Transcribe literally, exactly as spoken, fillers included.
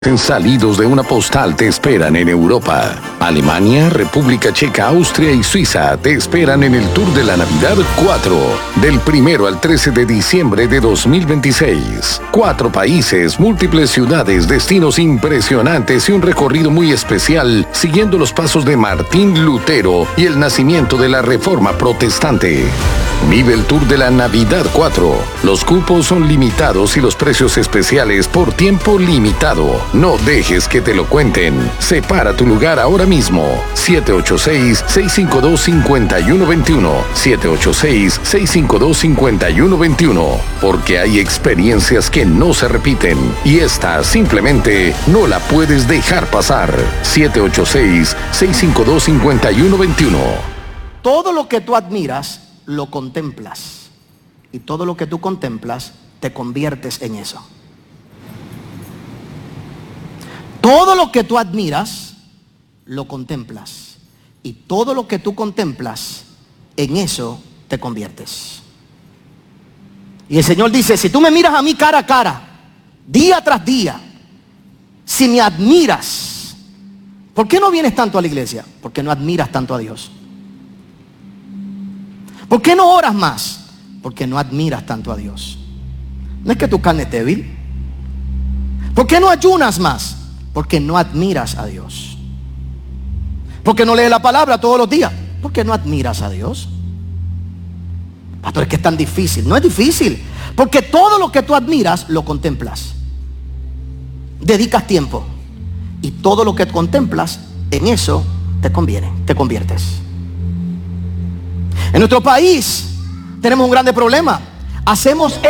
Salidos de una postal te esperan en Europa. Alemania, República Checa, Austria y Suiza te esperan en el Tour de la Navidad cuatro, del primero al trece de diciembre de dos mil veintiséis. Cuatro países, múltiples ciudades, destinos impresionantes y un recorrido muy especial siguiendo los pasos de Martín Lutero y el nacimiento de la Reforma Protestante. Vive el Tour de la Navidad cuatro. Los cupos son limitados y los precios especiales por tiempo limitado. No dejes que te lo cuenten. Separa tu lugar ahora mismo. siete ocho seis, seis cinco dos, cinco uno dos uno. siete ocho seis, seis cinco dos, cinco uno dos uno. Porque hay experiencias que no se repiten. Y esta simplemente no la puedes dejar pasar. siete ocho seis, seis cinco dos, cinco uno dos uno. Todo lo que tú admiras, lo contemplas. Y todo lo que tú contemplas, te conviertes en eso. Todo lo que tú admiras, lo contemplas. Y todo lo que tú contemplas, en eso te conviertes. Y el Señor dice, si tú me miras a mí cara a cara, día tras día, si me admiras, ¿por qué no vienes tanto a la iglesia? Porque no admiras tanto a Dios. ¿Por qué no oras más? Porque no admiras tanto a Dios. No es que tu carne es débil. ¿Por qué no ayunas más? Porque no admiras a Dios. ¿Por qué no lees la palabra todos los días? Porque no admiras a Dios. Pastor, es que es tan difícil. No es difícil, porque todo lo que tú admiras lo contemplas. Dedicas tiempo. Y todo lo que contemplas, en eso te conviene, te conviertes. En nuestro país tenemos un grande problema. Hacemos